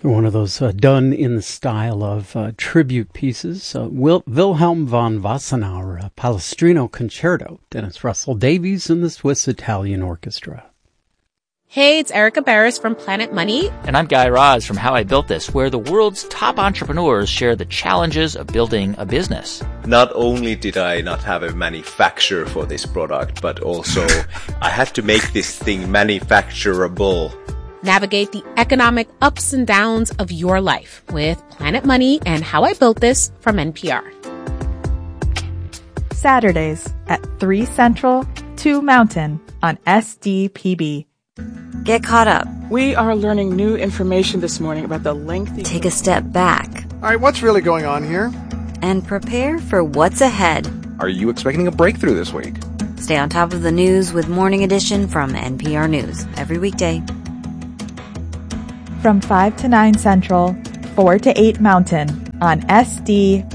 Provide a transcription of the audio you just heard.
One of those done in the style of tribute pieces. Wilhelm von Wassenaar, Palestrino Concerto, Dennis Russell Davies and the Swiss Italian Orchestra. Hey, it's Erica Barris from Planet Money. And I'm Guy Raz from How I Built This, where the world's top entrepreneurs share the challenges of building a business. Not only did I not have a manufacturer for this product, but also I had to make this thing manufacturable. Navigate the economic ups and downs of your life with Planet Money and How I Built This from NPR. Saturdays at 3 Central, 2 Mountain on SDPB. Get caught up. We are learning new information this morning about the lengthy... Take a step back. All right, what's really going on here? And prepare for what's ahead. Are you expecting a breakthrough this week? Stay on top of the news with Morning Edition from NPR News every weekday. From 5 to 9 Central, 4 to 8 Mountain on SD